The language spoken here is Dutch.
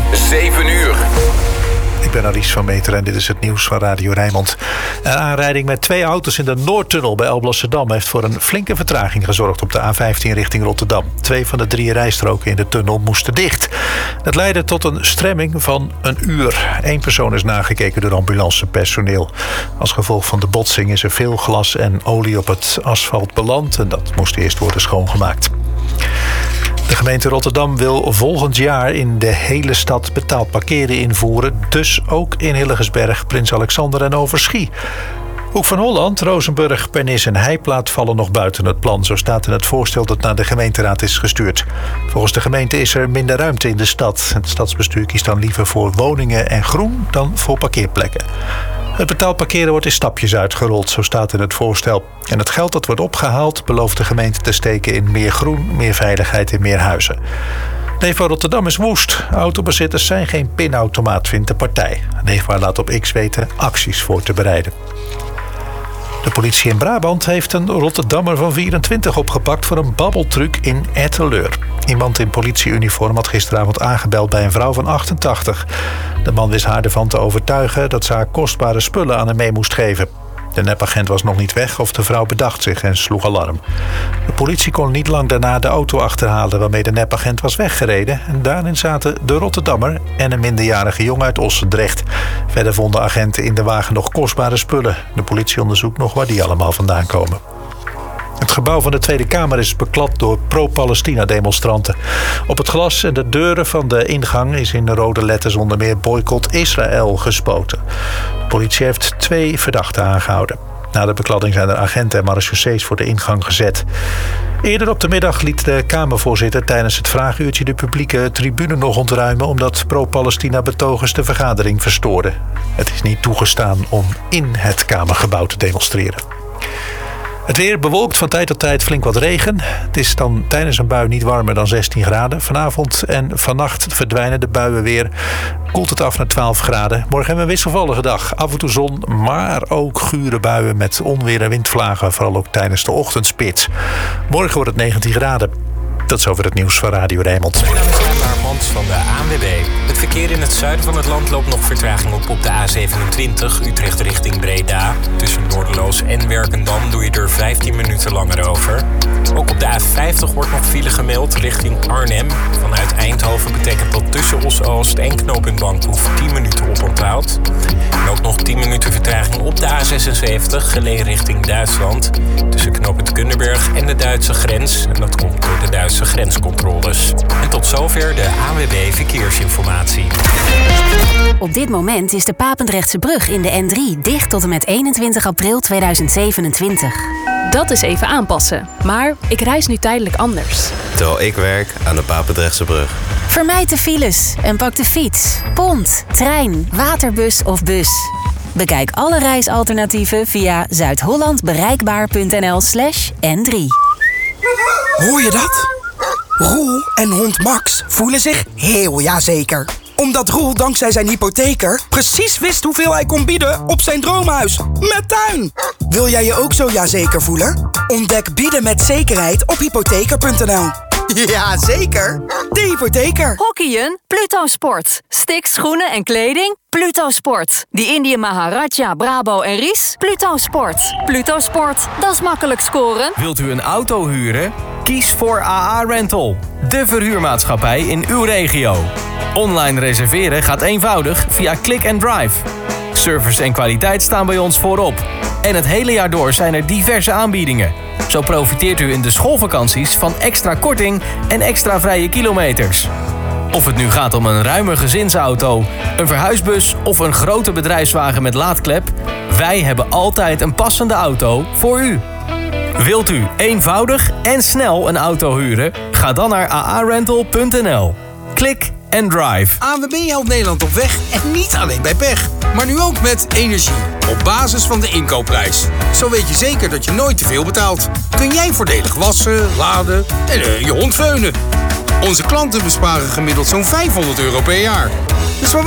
7 uur. Ik ben Aries van Meter en dit is het nieuws van Radio Rijnmond. Een aanrijding met 2 auto's in de Noordtunnel bij Alblasserdam heeft voor een flinke vertraging gezorgd op de A15 richting Rotterdam. 2 van de 3 rijstroken in de tunnel moesten dicht. Dat leidde tot een stremming van een uur. 1 persoon is nagekeken door ambulancepersoneel. Als gevolg van de botsing is er veel glas en olie op het asfalt beland en dat moest eerst worden schoongemaakt. De gemeente Rotterdam wil volgend jaar in de hele stad betaald parkeren invoeren. Dus ook in Hillegersberg, Prins Alexander en Overschie. Hoek van Holland, Rozenburg, Pernis en Heijplaat vallen nog buiten het plan. Zo staat in het voorstel dat naar de gemeenteraad is gestuurd. Volgens de gemeente is er minder ruimte in de stad. Het stadsbestuur kiest dan liever voor woningen en groen dan voor parkeerplekken. Het betaald parkeren wordt in stapjes uitgerold, zo staat in het voorstel. En het geld dat wordt opgehaald belooft de gemeente te steken in meer groen, meer veiligheid en meer huizen. Leefbaar Rotterdam is woest. Autobezitters zijn geen pinautomaat, vindt de partij. Leefbaar laat op X weten acties voor te bereiden. De politie in Brabant heeft een Rotterdammer van 24 opgepakt voor een babbeltruc in Etteleur. Iemand in politieuniform had gisteravond aangebeld bij een vrouw van 88. De man wist haar ervan te overtuigen dat ze haar kostbare spullen aan hem mee moest geven. De nepagent was nog niet weg of de vrouw bedacht zich en sloeg alarm. De politie kon niet lang daarna de auto achterhalen waarmee de nepagent was weggereden. En daarin zaten de Rotterdammer en een minderjarige jongen uit Ossendrecht. Verder vonden agenten in de wagen nog kostbare spullen. De politie onderzoekt nog waar die allemaal vandaan komen. Het gebouw van de Tweede Kamer is beklad door pro-Palestina-demonstranten. Op het glas en de deuren van de ingang is in rode letters onder meer boycott Israël gespoten. De politie heeft 2 verdachten aangehouden. Na de bekladding zijn er agenten en marechaussees voor de ingang gezet. Eerder op de middag liet de Kamervoorzitter tijdens het vragenuurtje de publieke tribune nog ontruimen omdat pro-Palestina-betogers de vergadering verstoorden. Het is niet toegestaan om in het Kamergebouw te demonstreren. Het weer bewolkt, van tijd tot tijd flink wat regen. Het is dan tijdens een bui niet warmer dan 16 graden. Vanavond en vannacht verdwijnen de buien weer. Koelt het af naar 12 graden. Morgen hebben we een wisselvallige dag. Af en toe zon, maar ook gure buien met onweer en windvlagen. Vooral ook tijdens de ochtendspits. Morgen wordt het 19 graden. Tot zover het nieuws van Radio Rijnmond. Mijn naam is Armand van de ANWB. Het verkeer in het zuiden van het land loopt nog vertraging op de A27, Utrecht richting Breda. Tussen Noorderloos en Werkendam doe je er 15 minuten langer over. Ook op de A50 wordt nog file gemeld richting Arnhem. Vanuit Eindhoven betekent dat tussen Os-Oost en knooppunt Bankhoef 10 minuten oponthoud. En ook nog 10 minuten vertraging op de A76, gelegen richting Duitsland. Tussen knooppunt Kunderberg en de Duitse grens. En dat komt door de Duitse grenscontroles. En tot zover de ANWB Verkeersinformatie. Op dit moment is de Papendrechtse brug in de N3 dicht tot en met 21 april 2027. Dat is even aanpassen. Maar ik reis nu tijdelijk anders. Terwijl ik werk aan de Papendrechtse brug. Vermijd de files en pak de fiets, pont, trein, waterbus of bus. Bekijk alle reisalternatieven via zuidhollandbereikbaar.nl/N3. Hoor je dat? Roel en hond Max voelen zich heel jazeker. Omdat Roel dankzij zijn hypotheker precies wist hoeveel hij kon bieden op zijn droomhuis. Met tuin! Wil jij je ook zo jazeker voelen? Ontdek bieden met zekerheid op hypotheker.nl. Ja, zeker. De hypotheker. Hockeyen? Pluto Sport. Sticks, schoenen en kleding? Pluto Sport. Die Indië Maharaja, Brabo en Ries? Pluto Sport. Pluto Sport, dat is makkelijk scoren. Wilt u een auto huren? Kies voor AA Rental. De verhuurmaatschappij in uw regio. Online reserveren gaat eenvoudig via Click and Drive. Service en kwaliteit staan bij ons voorop. En het hele jaar door zijn er diverse aanbiedingen. Zo profiteert u in de schoolvakanties van extra korting en extra vrije kilometers. Of het nu gaat om een ruime gezinsauto, een verhuisbus of een grote bedrijfswagen met laadklep, wij hebben altijd een passende auto voor u. Wilt u eenvoudig en snel een auto huren? Ga dan naar aarental.nl. Klik en drive. ANWB helpt Nederland op weg en niet alleen bij pech. Maar nu ook met energie. Op basis van de inkoopprijs. Zo weet je zeker dat je nooit te veel betaalt. Kun jij voordelig wassen, laden en je hond veunen. Onze klanten besparen gemiddeld zo'n €500 per jaar. Dus waar